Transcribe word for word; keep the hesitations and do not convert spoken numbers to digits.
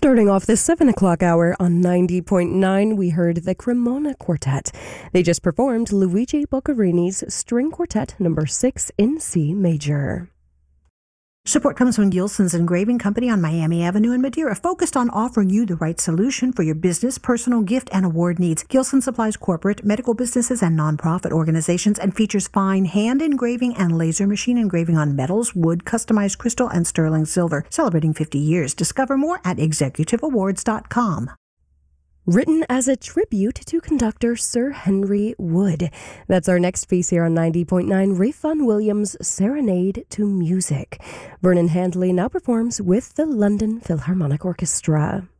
Starting off the seven o'clock hour on ninety point nine, we heard the Cremona Quartet. They just performed Luigi Boccarini's String Quartet number six in C major. Support comes from Gilson's Engraving Company on Miami Avenue in Madeira, focused on offering you the right solution for your business, personal, gift, and award needs. Gilson supplies corporate, medical businesses, and nonprofit organizations and features fine hand engraving and laser machine engraving on metals, wood, customized crystal, and sterling silver. Celebrating fifty years. Discover more at executive awards dot com. Written as a tribute to conductor Sir Henry Wood. That's our next piece here on ninety point nine, Ralph Vaughan Williams' Serenade to Music. Vernon Handley now performs with the London Philharmonic Orchestra.